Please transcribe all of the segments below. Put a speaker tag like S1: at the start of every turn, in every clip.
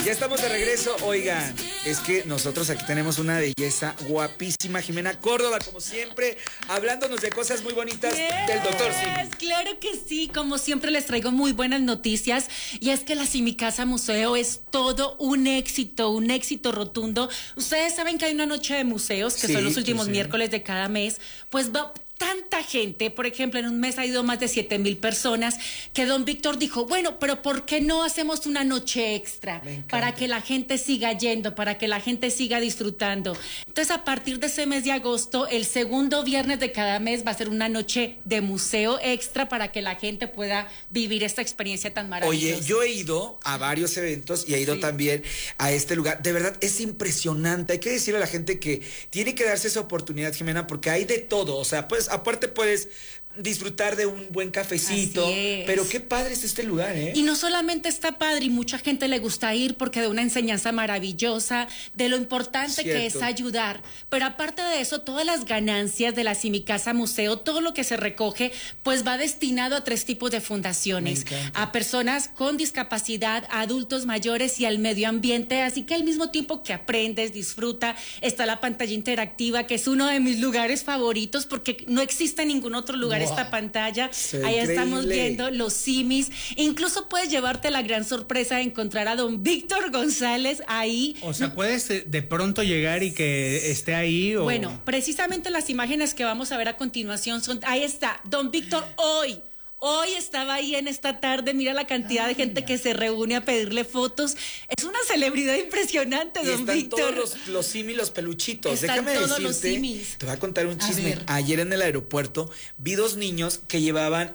S1: Ya estamos de regreso. Oigan, es que nosotros aquí tenemos una belleza guapísima, Jimena Córdoba, como siempre, hablándonos de cosas muy bonitas del doctor Simi.
S2: Claro que sí, como siempre les traigo muy buenas noticias, y es que la Simi Casa Museo es todo un éxito rotundo. Ustedes saben que hay una noche de museos, que son los últimos miércoles de cada mes, pues va tanta gente, por ejemplo, en un mes ha ido más de 7,000 personas, que don Víctor dijo, bueno, pero ¿por qué no hacemos una noche extra? Para que la gente siga yendo, para que la gente siga disfrutando. Entonces, a partir de ese mes de agosto, el segundo viernes de cada mes va a ser una noche de museo extra para que la gente pueda vivir esta experiencia tan maravillosa.
S1: Oye, yo he ido a varios eventos y he ido también a este lugar. De verdad, es impresionante. Hay que decirle a la gente que tiene que darse esa oportunidad, Jimena, porque hay de todo. O sea, pues, aparte puedes disfrutar de un buen cafecito, pero qué padre es este lugar, ¿eh?
S2: Y no solamente está padre, y mucha gente le gusta ir porque da una enseñanza maravillosa de lo importante que es ayudar, pero aparte de eso, todas las ganancias de la Simi Casa Museo, todo lo que se recoge, pues va destinado a 3 tipos de fundaciones, a personas con discapacidad, a adultos mayores y al medio ambiente, así que al mismo tiempo que aprendes, disfruta, está la pantalla interactiva, que es uno de mis lugares favoritos porque no existe en ningún otro lugar esta pantalla. Ahí estamos viendo los simis. Incluso puedes llevarte la gran sorpresa de encontrar a don Víctor González ahí.
S3: O sea, puedes de pronto llegar y que esté ahí. O...
S2: Bueno, precisamente las imágenes que vamos a ver a continuación son, ahí está, don Víctor Hoy estaba ahí en esta tarde, mira la cantidad de gente que se reúne a pedirle fotos. Es una celebridad impresionante, don Víctor.
S1: Están todos los simis, los peluchitos.
S2: Están
S1: Déjame
S2: todos
S1: decirte,
S2: los simis.
S1: te voy a contar un chisme. Ayer en el aeropuerto vi 2 niños que llevaban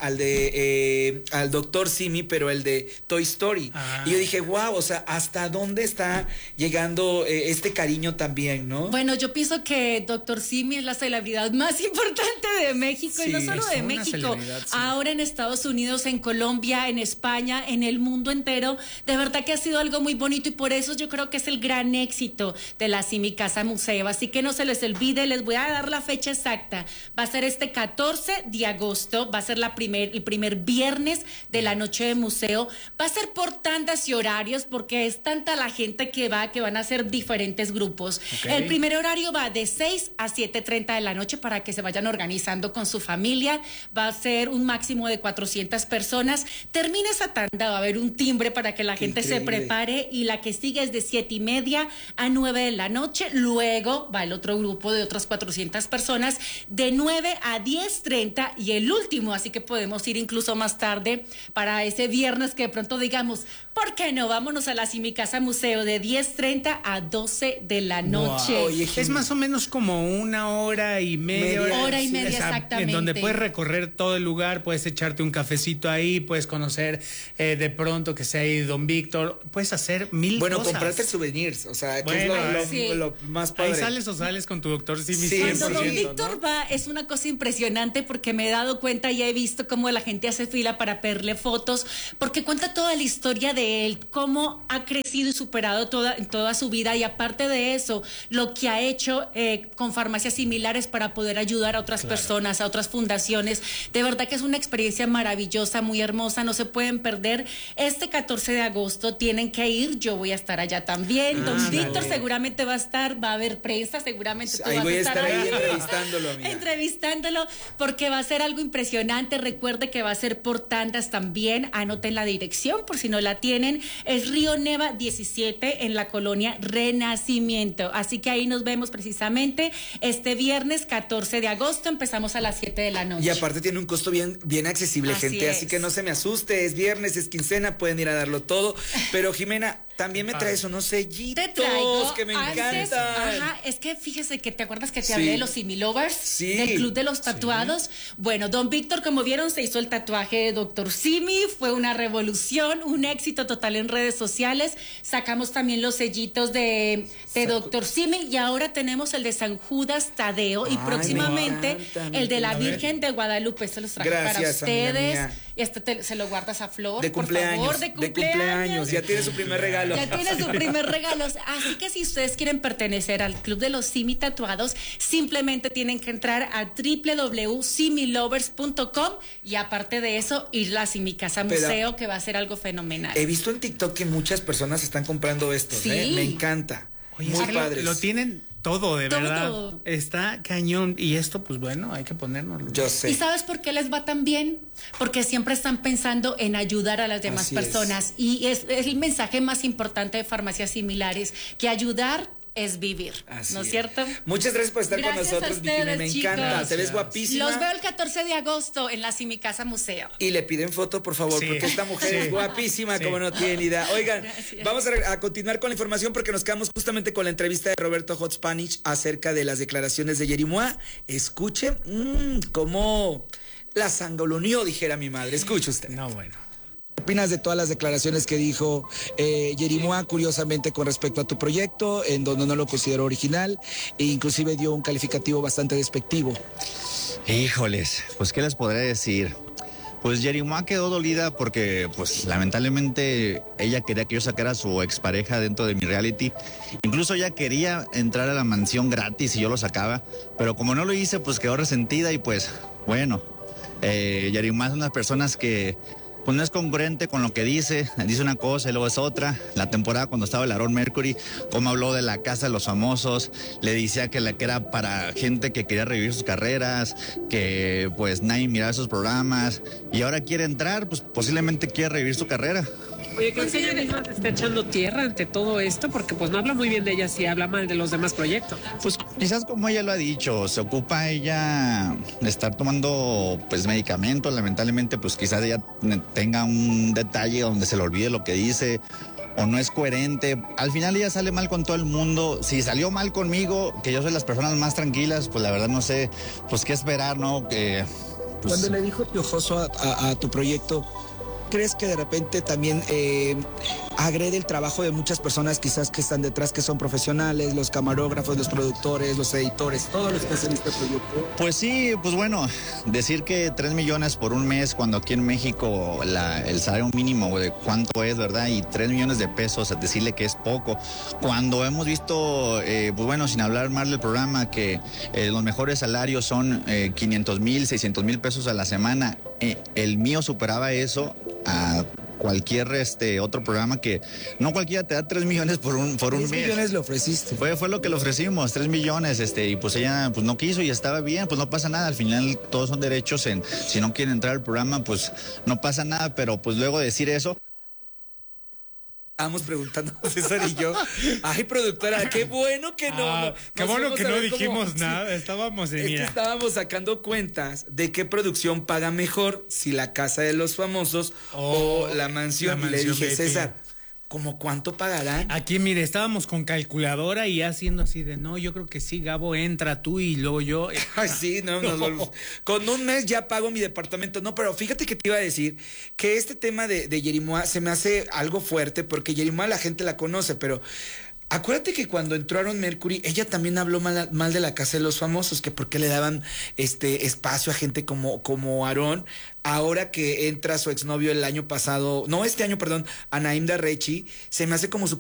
S1: al doctor Simi, pero el de Toy Story. Y yo dije, wow, o sea, ¿hasta dónde está llegando este cariño también, no?
S2: Bueno, yo pienso que doctor Simi es la celebridad más importante de México, y no solo de México. Ahora en Estados Unidos, en Colombia, en España, en el mundo entero. De verdad que ha sido algo muy bonito, y por eso yo creo que es el gran éxito de la Simi Casa Museo. Así que no se les olvide, les voy a dar la fecha exacta. Va a ser este 14 de agosto, va a ser el primer viernes de la noche de museo. Va a ser por tandas y horarios, porque es tanta la gente que van a ser diferentes grupos. El primer horario va de 6 a 7:30 de la noche para que se vayan organizando con su familia. Va a ser un máximo de 400 personas. Termina esa tanda, va a haber un timbre para que la gente se prepare, y la que sigue es de 7:30 a 9 de la noche. Luego va el otro grupo de otras 400 personas de 9 a 10:30, y el último, así que podemos ir incluso más tarde para ese viernes que de pronto digamos, ¿por qué no? Vámonos a la Simi Casa Museo de 10:30 a 12 de la noche.
S3: Wow. Oye, es más o menos como 1 hora y media.
S2: Hora y media, exactamente.
S3: En donde puedes recorrer todo el lugar, puedes echarte un cafecito ahí, puedes conocer de pronto que sea ahí don Víctor, puedes hacer mil cosas.
S1: Bueno, comprarte souvenirs, o sea, que es lo más padre.
S3: Ahí sales con tu doctor Simi.
S2: Cuando don Víctor va, es una cosa impresionante, porque me he dado cuenta y he visto cómo la gente hace fila para pedirle fotos, porque cuenta toda la historia de él, cómo ha crecido y superado toda su vida, y aparte de eso, lo que ha hecho con farmacias similares para poder ayudar a otras personas, a otras fundaciones. De verdad que es una experiencia maravillosa, muy hermosa, no se pueden perder. Este 14 de agosto tienen que ir, yo voy a estar allá también. Don Víctor seguramente va a estar, va a haber prensa, seguramente tú
S1: ahí
S2: vas
S1: voy
S2: a estar ahí
S1: entrevistándolo, amiga.
S2: Entrevistándolo, porque va a ser algo impresionante. Recuerde que va a ser por tandas también. Anoten la dirección por si no la tienen. Es Río Neva 17 en la colonia Renacimiento. Así que ahí nos vemos precisamente este viernes 14 de agosto. Empezamos a las 7 de la noche.
S1: Y aparte tiene un costo bien accesible, gente. Así que no se me asuste. Es viernes, es quincena, pueden ir a darlo todo. Pero Jimena, también me traes unos sellitos que me encantan.
S2: Es que fíjese que te acuerdas que te hablé de los Simi Lovers, del Club de los Tatuados. Bueno, don Víctor, como vieron, se hizo el tatuaje de Dr. Simi, fue una revolución, un éxito total en redes sociales. Sacamos también los sellitos de Dr. Simi, y ahora tenemos el de San Judas Tadeo, y próximamente el de la Virgen de Guadalupe. Se los traje para ustedes. se lo guardas a Flor,
S1: de cumpleaños,
S2: por favor, de cumpleaños.
S1: Ya tiene su primer regalo.
S2: Ya tiene su primer regalo. Así que si ustedes quieren pertenecer al Club de los Simi Tatuados, simplemente tienen que entrar a www.similovers.com y aparte de eso, ir a Simi Casa Museo, que va a ser algo fenomenal.
S1: He visto en TikTok que muchas personas están comprando estos,
S2: ¿sí?
S1: Me encanta.
S3: Oye,
S1: muy padres.
S3: Lo tienen todo, de
S2: todo.
S3: Verdad. Está cañón. Y esto, pues bueno, hay que ponérnoslo.
S1: Yo sé.
S2: ¿Y sabes por qué les va tan bien? Porque siempre están pensando en ayudar a las demás personas. Y es el mensaje más importante de Farmacias Similares, que ayudar es vivir, ¿no es cierto?
S1: Muchas gracias por estar con nosotros,
S2: ustedes,
S1: me
S2: chicos.
S1: encanta, te ves guapísima.
S2: Los veo el 14 de agosto en la Simi Casa Museo.
S1: Y le piden foto, por favor, porque esta mujer es guapísima, como no tienen idea. Oigan, vamos a continuar con la información porque nos quedamos justamente con la entrevista de Roberto Hot Spanish acerca de las declaraciones de Yerimoa. Escuche cómo la sangoloneó, dijera mi madre. Escuche usted.
S3: No, bueno.
S1: ¿Qué opinas de todas las declaraciones que dijo Yerimoa, curiosamente, con respecto a tu proyecto, en donde no lo consideró original e inclusive dio un calificativo bastante despectivo?
S4: Híjoles, pues ¿qué les podré decir? Pues Yerimoa quedó dolida porque, pues lamentablemente, ella quería que yo sacara a su expareja dentro de mi reality. Incluso ella quería entrar a la mansión gratis y yo lo sacaba, pero como no lo hice, pues quedó resentida y pues, bueno, Yerimoa es una persona que pues no es congruente con lo que dice una cosa y luego es otra. La temporada cuando estaba el Aaron Mercury, como habló de la casa de los famosos, le decía que era para gente que quería revivir sus carreras, que pues nadie miraba esos programas, y ahora quiere entrar, pues posiblemente quiere revivir su carrera.
S5: Oye, ¿crees que ella misma te está echando tierra ante todo esto? Porque pues no habla muy bien de ella, si habla mal de los demás proyectos.
S4: Pues quizás como ella lo ha dicho, se ocupa ella de estar tomando pues medicamentos, lamentablemente pues quizás ella tenga un detalle donde se le olvide lo que dice o no es coherente. Al final ella sale mal con todo el mundo. Si salió mal conmigo, que yo soy las personas más tranquilas, pues la verdad no sé pues qué esperar, ¿no? Que pues...
S1: Cuando le dijo piojoso a tu proyecto, ¿crees que de repente también agrede el trabajo de muchas personas quizás que están detrás, que son profesionales, los camarógrafos, los productores, los editores, todos los que hacen este proyecto?
S4: Pues sí, pues bueno, decir que 3 millones por un mes cuando aquí en México el salario mínimo de cuánto es, ¿verdad? Y 3 millones de pesos, decirle que es poco. Cuando hemos visto, pues bueno, sin hablar mal del programa, que los mejores salarios son 500,000, 600,000 pesos a la semana, el mío superaba eso a cualquier otro programa, que no cualquiera te da 3 millones por un mes.
S1: 3 millones le ofreciste.
S4: Fue lo que le ofrecimos, 3 millones, y pues ella pues no quiso y estaba bien, pues no pasa nada, al final todos son derechos si no quieren entrar al programa, pues no pasa nada, pero pues luego decir eso.
S1: Estábamos preguntando César y yo, ay, productora, qué bueno que no.
S3: Qué bueno que no dijimos nada, estábamos
S1: Es que estábamos sacando cuentas de qué producción paga mejor, si la Casa de los Famosos o la mansión. Y le dije,
S3: Betty.
S1: César, ¿cómo cuánto pagarán?
S3: Aquí, mire, estábamos con calculadora y haciendo así de, no, yo creo que sí, Gabo, entra tú y luego yo.
S1: Ay, sí, no. Con un mes ya pago mi departamento. No, pero fíjate que te iba a decir que este tema de Yerimoa se me hace algo fuerte, porque Yerimoa la gente la conoce, pero acuérdate que cuando entró Aaron Mercury, ella también habló mal de la Casa de los Famosos, que por qué le daban espacio a gente como Aaron. Ahora que entra su exnovio el año pasado, no, este año, perdón, Anaim Darrechi, se me hace como